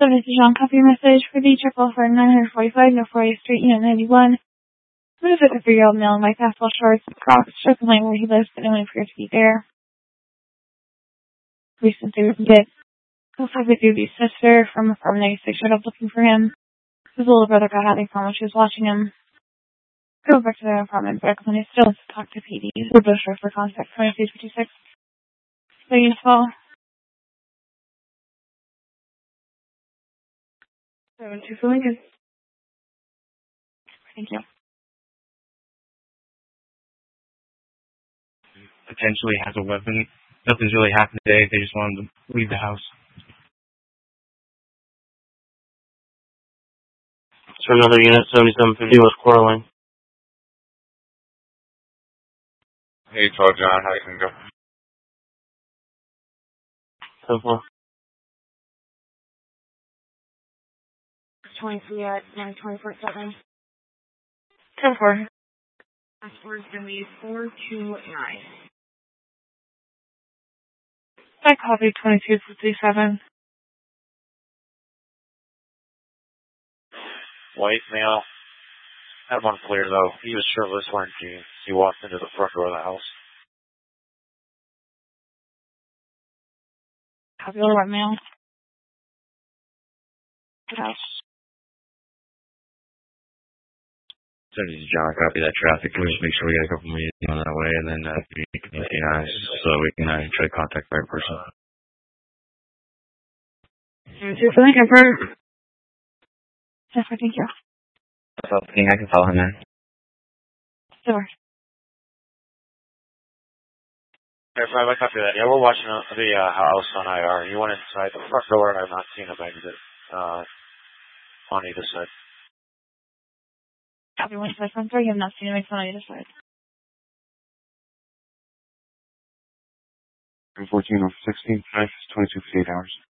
So this is John. Copy your message for the check for 945 North 40th Street, Unit 91. Move it a 3-year-old male in white basketball shorts, Crocs, shows the lane where he lives, but no one appears to be there. Recently repeated. Looks like the dude's sister from apartment 96 showed up looking for him. His little brother got out of the phone when she was watching him. Go back to their apartment, but when he still wants to talk to PD. We're both short for contact 2256. So useful. 72 for Lincoln. Thank you. Potentially has a weapon. Nothing's really happened today. They just wanted to leave the house. So another unit, 7750 was quarreling. Hey, 12 John, how you gonna go? 10-4. 23 at 924-7. 10-4. Password is going to be 429. I copy 2257. White male. Had one clear though. He was shirtless wearing jeans. He walked into the front door of the house. Copy all right male. Good house. So this is John. Copy that traffic. Can we just make sure we get a couple minutes on that way, and then you can so we can try to contact the right person. 2 for Lincoln for. Yes, thank you. So I can follow him there. Sure. Hey, I copy that. Yeah, we're watching the house on IR. He went inside the front door. I've not seen him exit on either side. Copy 1 to 5 you have not seen him exit on either side. 14 or 16, 22 8 hours.